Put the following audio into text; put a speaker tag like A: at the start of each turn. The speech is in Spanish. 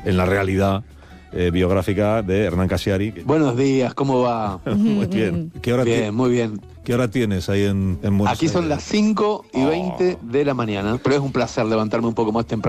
A: en la realidad biográfica de Hernán Cassiari.
B: Buenos días, ¿cómo va?
A: Muy bien.
B: Bien, muy bien.
A: ¿Qué hora tienes ahí en Buenos
B: Aquí son
A: Aires?
B: las 5:20 de la mañana, pero es un placer levantarme un poco más temprano.